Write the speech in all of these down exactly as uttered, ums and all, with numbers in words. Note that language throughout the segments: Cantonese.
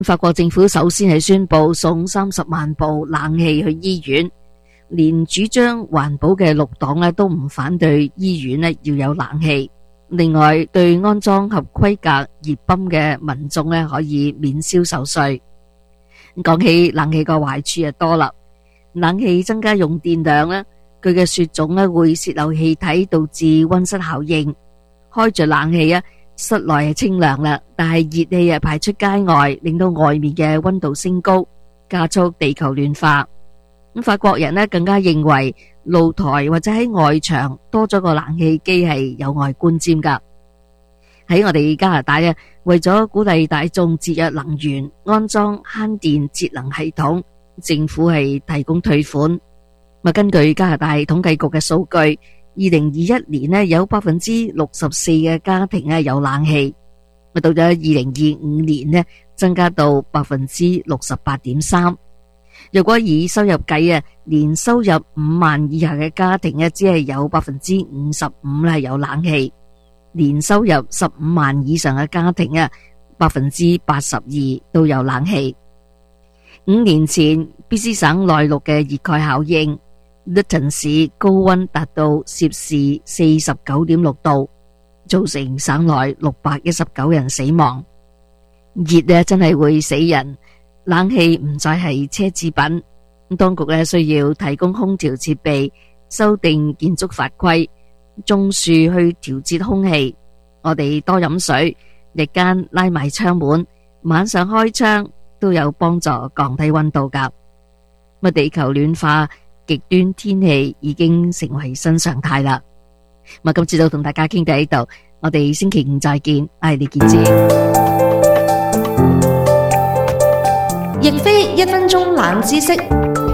法國政府首先係宣布送三十萬部冷氣去醫院，連主張環保嘅綠黨咧都唔反對醫院咧要有冷氣。另外，對安裝合規格熱泵嘅民眾咧可以免銷售稅。講起冷氣個壞處就多啦，冷氣增加用電量咧，佢嘅雪種咧會洩漏氣體，導致溫室效應。開着冷氣啊，室內係清涼啦，但係熱氣啊排出街外，令到外面嘅溫度升高，加速地球暖化。咁法國人咧更加認為露台或者喺外牆多咗個冷氣機係有礙觀瞻噶。喺我哋加拿大啊，為咗鼓勵大眾節約能源，安裝慳電節能系統，政府係提供退款。咁根據加拿大統計局嘅數據，二零二一年咧有百分之六十四嘅家庭咧有冷氣，到咗二零二五年咧增加到百分之六十八點三。如果以收入計啊，年收入五萬以下嘅家庭咧，只係有百分之五十五咧有冷氣；年收入十五萬以上嘅家庭啊，百分之八十二都有冷氣。五年前，B C 省內陸嘅熱蓋效應，律頓市高溫達到攝氏四十九點六度，造成省內六百一十九人死亡。熱咧真係會死人。冷氣唔再係奢侈品，當局咧需要提供空調設備，修訂建築法規，種樹去調節空氣。我哋多飲水，日間拉埋窗門，晚上開窗都有幫助降低溫度噶。咁地球暖化，極端天氣已經成為新常態啦。咁今次就同大家傾到呢度，我哋星期五再見。我係李建志。 亦非一分鐘冷知識。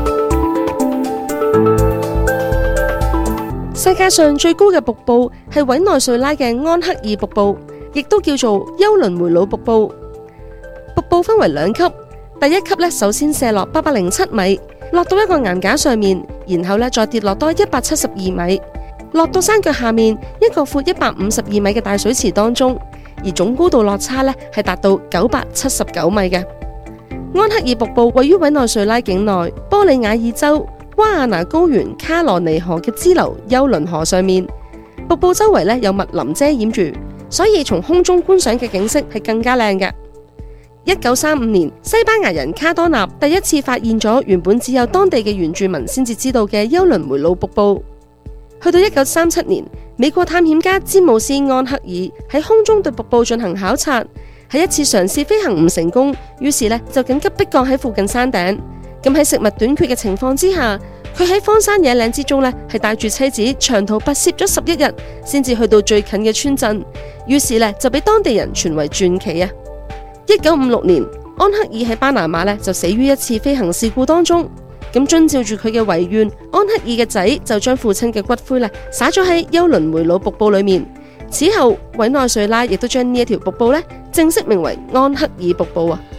世界上最高嘅瀑布係委內瑞拉嘅安克爾瀑布，亦都叫做休倫梅魯瀑布。瀑布分為兩級，第一級咧首先射落八百零七米，落到一個岩架上面，然後咧再跌落多一百七十二米，落到山腳下面一個闊一百五十二米嘅大水池當中，而總高度落差咧係達到九百七十九米嘅。安克爾瀑布位於委內瑞拉境內波里亞爾州瓜亞那高原卡羅尼河嘅支流休倫河上面，瀑布周圍咧有密林遮掩住，所以從空中觀賞嘅景色係更加靚嘅。一九三五年，西班牙人卡多納第一次發現咗原本只有當地嘅原住民先至知道嘅休倫梅魯瀑布。去到一九三七年，美國探險家詹姆斯安克爾喺空中對瀑布進行考察。喺一次嘗試飛行唔成功，於是呢就緊急迫降喺附近山頂。咁喺食物短缺嘅情況之下，佢喺荒山野嶺之中呢係帶住妻子長途跋涉咗十一日，先至去到最近嘅村鎮。於是呢就俾當地人傳為傳奇啊！一九五六年，安克爾喺巴拿馬呢就死於一次飛行事故當中。咁遵照住佢嘅遺願，安克爾嘅仔就將父親嘅骨灰呢灑咗喺休倫梅魯瀑布裏面。此後，委內瑞拉亦都將呢一條瀑布呢正式名為安克爾瀑布啊！